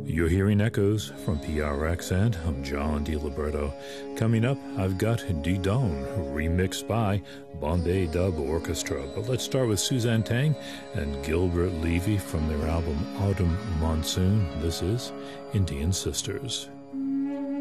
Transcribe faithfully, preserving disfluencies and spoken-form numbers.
You're hearing echoes from P R X, and I'm John DiLiberto. Coming up, I've got Didone, remixed by Bombay Dub Orchestra. But let's start with Suzanne Tang and Gilbert Levy from their album Autumn Monsoon. This is Indian Sisters.